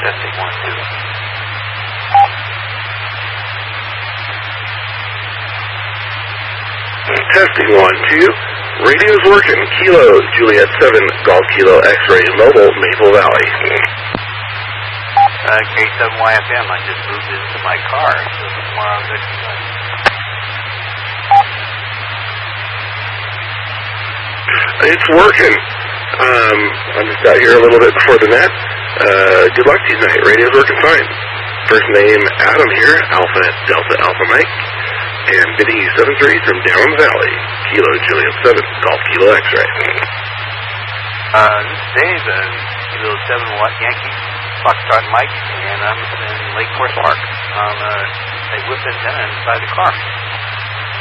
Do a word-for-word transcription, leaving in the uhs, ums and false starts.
Testing one, two. Testing one, two. Radio's working. Kilo, Juliet seven, Golf Kilo X-Ray, Mobile, Maple Valley. Uh, K seven Y F M, I just moved into my car, so tomorrow I'm good to go. It's working. Um, I'm just out here a little bit before the net. Uh, good luck to you tonight. Radio's working fine. First name, Adam here, Alpha Delta Alpha Mike. And bidding you seven three from down the valley. Kilo Juliet seven, Golf Kilo X-Ray. Uh, this is Dave, uh, Kilo seven Watt Yankee, Foxtrot Mike, and I'm in Lake Forest Park on uh, a whip antenna inside the car.